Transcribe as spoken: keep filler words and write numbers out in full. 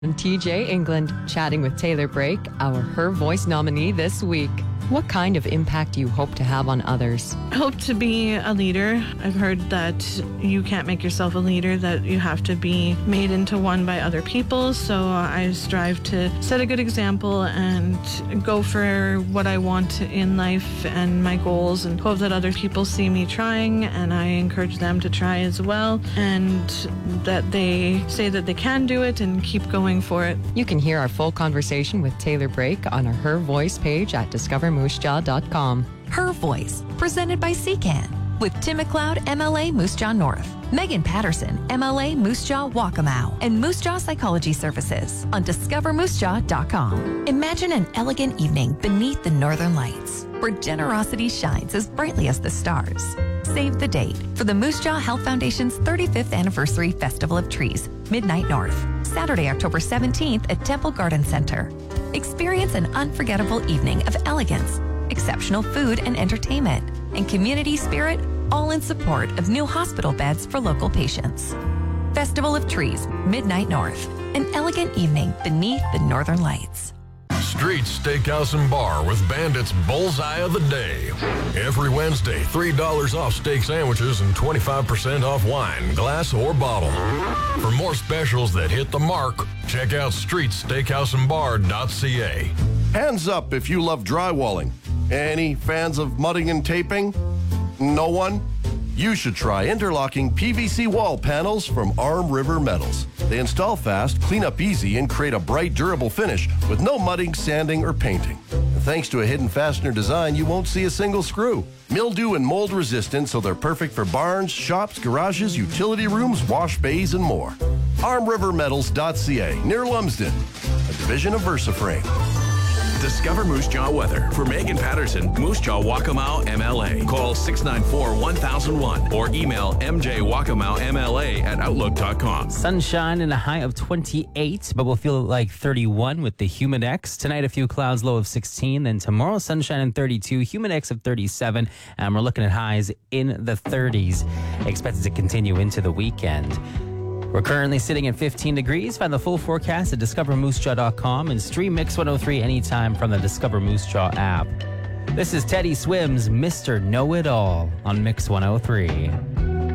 And T J England chatting with Taylor Brake, our Her Voice nominee this week. What kind of impact do you hope to have on others? I hope to be a leader. I've heard that you can't make yourself a leader, that you have to be made into one by other people. So I strive to set a good example and go for what I want in life and my goals, and hope that other people see me trying and I encourage them to try as well, and that they say that they can do it and keep going for it. You can hear our full conversation with Taylor Brake on our Her Voice page at discover moose jaw dot com. Her Voice, presented by C C A N, with Tim McLeod, M L A Moose Jaw North, Megan Patterson, M L A Moose Jaw Waccamaw, and Moose Jaw Psychology Services on discover moose jaw dot com. Imagine an elegant evening beneath the northern lights, where generosity shines as brightly as the stars. Save the date for the Moose Jaw Health Foundation's thirty-fifth Anniversary Festival of Trees, Midnight North, Saturday, October seventeenth at Temple Garden Center. Experience an unforgettable evening of elegance, exceptional food and entertainment, and community spirit, all in support of new hospital beds for local patients. Festival of Trees, Midnight North, an elegant evening beneath the northern lights. Streets Steakhouse and Bar with Bandit's Bullseye of the Day. Every Wednesday, three dollars off steak sandwiches and twenty-five percent off wine, glass or bottle. For more specials that hit the mark, check out streets steakhouse and bar dot c a. Hands up if you love drywalling. Any fans of mudding and taping? No one? You should try interlocking P V C wall panels from Arm River Metals. They install fast, clean up easy, and create a bright, durable finish with no mudding, sanding, or painting. And thanks to a hidden fastener design, you won't see a single screw. Mildew and mold resistant, so they're perfect for barns, shops, garages, utility rooms, wash bays, and more. arm river metals dot c a, near Lumsden, a division of VersaFrame. Discover Moose Jaw weather for Megan Patterson, Moose Jaw Waccamaw M L A. Call six nine four, one thousand one or email m j waccamaw m l a at outlook dot com. Sunshine and a high of twenty-eight, but we'll feel like thirty-one with the Humidex. Tonight, a few clouds, low of sixteen. Then tomorrow, sunshine and thirty-two, Humidex of thirty-seven. And we're looking at highs in the thirties. Expected to continue into the weekend. We're currently sitting at fifteen degrees. Find the full forecast at discover moose jaw dot com and stream Mix one oh three anytime from the Discover Moose Jaw app. This is Teddy Swims' Mister Know-It-All on Mix one oh three.